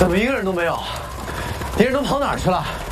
怎么一个人都没有？敌人都跑哪儿去了？